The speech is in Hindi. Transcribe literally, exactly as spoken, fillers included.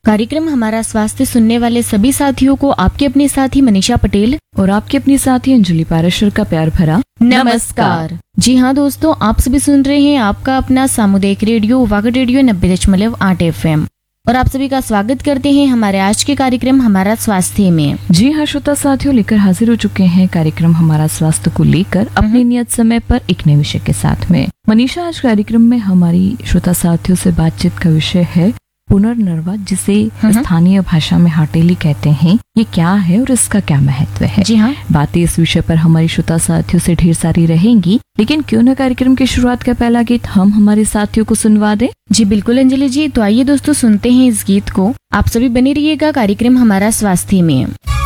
कार्यक्रम हमारा स्वास्थ्य सुनने वाले सभी साथियों को आपके अपने साथी मनीषा पटेल और आपकी अपनी साथी अंजलि पाराशर का प्यार भरा नमस्कार। जी हाँ दोस्तों, आप सभी सुन रहे हैं आपका अपना सामुदायिक रेडियो वागड रेडियो नब्बे दशमलव आठ एफ एम और आप सभी का स्वागत करते हैं हमारे आज के कार्यक्रम हमारा स्वास्थ्य में। जी हाँ श्रोता साथियों, लेकर हाजिर हो चुके हैं कार्यक्रम हमारा स्वास्थ्य को लेकर अपने नियत समय पर एक नए विषय के साथ में। मनीषा, आज कार्यक्रम में हमारी श्रोता साथियों से बातचीत का विषय है पुनर्नर्वा, जिसे स्थानीय भाषा में हाटेली कहते हैं। ये क्या है और इसका क्या महत्व है? जी हाँ, बातें इस विषय पर हमारी श्रोता साथियों से ढेर सारी रहेंगी, लेकिन क्यों न कार्यक्रम की शुरुआत का पहला गीत हम हमारे साथियों को सुनवा दें। जी बिल्कुल अंजलि जी, तो आइए दोस्तों सुनते हैं इस गीत को। आप सभी बने रहिएगा कार्यक्रम हमारा स्वास्थ्य में।